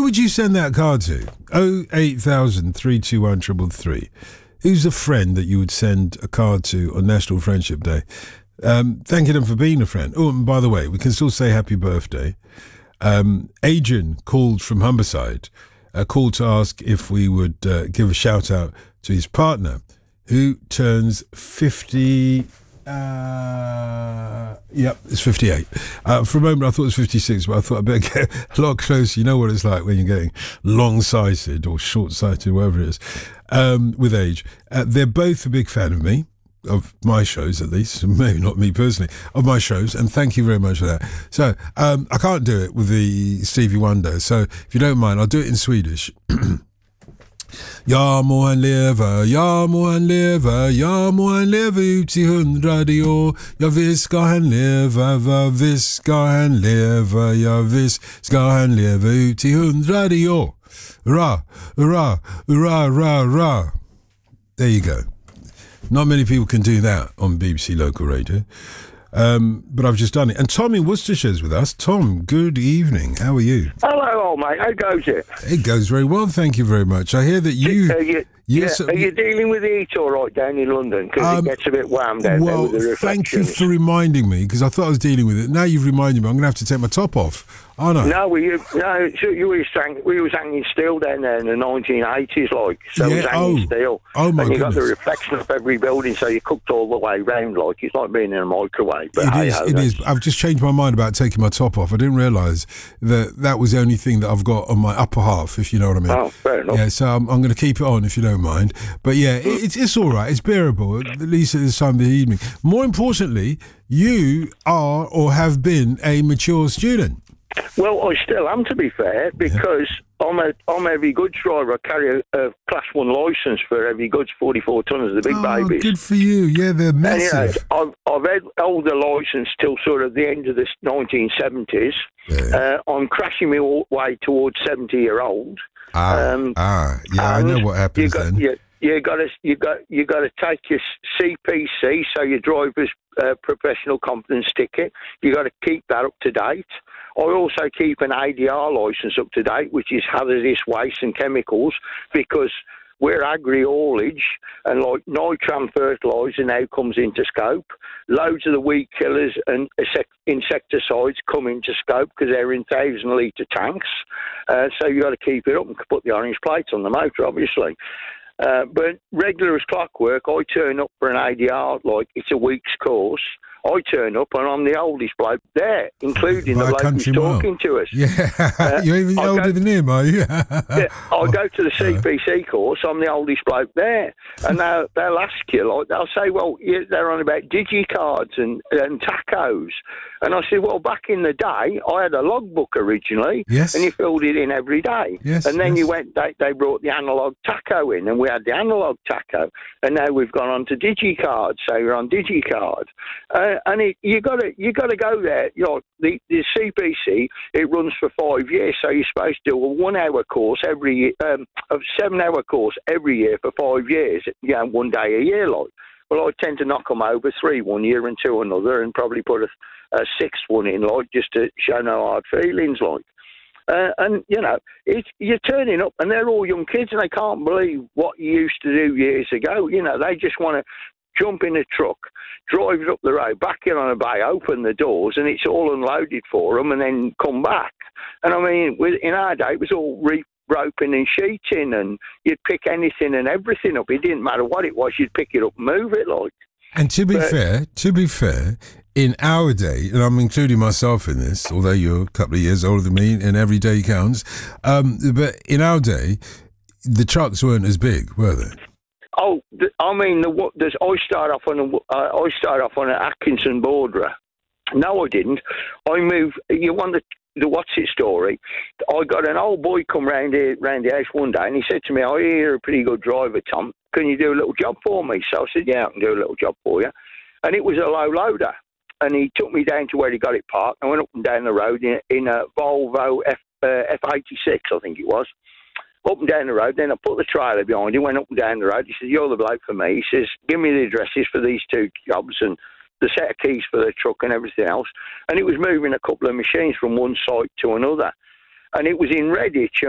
would you send that card to? 08000 321 333. Who's a friend that you would send a card to on National Friendship Day? Thanking them for being a friend. Oh, and by the way, we can still say happy birthday. Adrian called from Humberside, called to ask if we would give a shout out to his partner, who turns 50. It's 58. For a moment I thought it was 56, but I thought I'd better get a lot closer. You know what it's like when you're getting long-sighted or short-sighted, whatever it is, with age. They're both a big fan of me, of my shows at least, maybe not me personally, of my shows, and thank you very much for that. So I can't do it with the Stevie Wonder, so if you don't mind, I'll do it in Swedish. Jag må han leva, jag må han leva, jag må han leva ut i 100 år. Ja visst ska han leva, visst ska han leva, ja visst ska han leva ut i 100 år. Hurra, hurra, hurra, hurra, hurra. There you go. Not many people can do that on BBC Local Radio. But I've just done it. And Tom in Worcestershire's with us. Tom, good evening. How are you? Hello, old mate. How goes it? It goes very well, thank you very much. I hear that you... Are you dealing with the heat all right down in London? Because it gets a bit warm down there with the reflections. Thank you for reminding me, because I thought I was dealing with it. Now you've reminded me, I'm going to have to take my top off. Oh, no. No, we was hanging steel down there in the 1980s, like. So it was hanging steel. Oh, my goodness. And you got the reflection of every building, so you cooked all the way round, like. It's like being in a microwave. But it is. I've just changed my mind about taking my top off. I didn't realise that was the only thing that I've got on my upper half, if you know what I mean. Oh, fair enough. Yeah, so I'm going to keep it on, if you don't mind. But yeah, it's all right. It's bearable, at least at this time of the evening. More importantly, you are or have been a mature student. Well, I still am, to be fair, because I'm a heavy goods driver. I carry a Class 1 licence for heavy goods, 44 tonnes, the big babies. Good for you. Yeah, they're massive. And, I've held the licence till sort of the end of the 1970s. Yeah. I'm crashing my way towards 70-year-old. I know what happens then. You got to take your CPC, so your driver's professional competence ticket. You got to keep that up to date. I also keep an ADR licence up to date, which is hazardous waste and chemicals, because we're agri-haulage, and like nitram fertiliser now comes into scope. Loads of the weed killers and insecticides come into scope because they're in 1,000-litre tanks. So you got to keep it up and put the orange plates on the motor, obviously. But regular as clockwork, I turn up for an ADR, like it's a week's course. I turn up and I'm the oldest bloke there, including the bloke who's talking to us. Yeah, you're even older than him, are you? I go to the CPC course, I'm the oldest bloke there. And they'll ask you, like, they'll say, well, they're on about digicards and tacos. And I said, well, back in the day, I had a logbook originally, and you filled it in every day. And then they brought the analogue taco in, and we had the analogue taco. And now we've gone on to digicards, so you're on digicard. And you got to go there. You know, the CPC, it runs for 5 years, so you're supposed to do a 1 hour course every year, a 7 hour course every year for 5 years. 1 day a year, like. Well, I tend to knock them over 3 1 year and 2 another, and probably put a 6th one in, like, just to show no hard feelings, like. And, you know, you're turning up, and they're all young kids, and they can't believe what you used to do years ago. You know, they just want to jump in a truck, drive it up the road, back in on a bay, open the doors, and it's all unloaded for them, and then come back. And, I mean, in our day, it was all roping and sheeting, and you'd pick anything and everything up. It didn't matter what it was, you'd pick it up and move it, like. And to be fair, in our day, and I'm including myself in this, although you're a couple of years older than me, and every day counts, but in our day, the trucks weren't as big, were they? Oh, I mean, I started off on an Atkinson Borderer. No, I didn't. I moved. You want the what's it story? I got an old boy come round the house one day, and he said to me, "Oh, you're a pretty good driver, Tom. Can you do a little job for me?" So I said, "Yeah, I can do a little job for you." And it was a low loader, and he took me down to where he got it parked. I went up and down the road in a Volvo F86, I think it was. Up and down the road, then I put the trailer behind him, went up and down the road. He said, "You're the bloke for me." He says, "Give me the addresses for these 2 jobs and the set of keys for the truck and everything else." And it was moving a couple of machines from one site to another. And it was in Redditch,